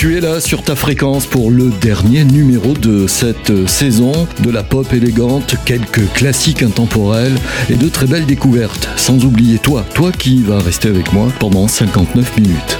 Tu es là sur ta fréquence pour le dernier numéro de cette saison de la pop élégante, quelques classiques intemporels et de très belles découvertes. Sans oublier toi qui vas rester avec moi pendant 59 minutes.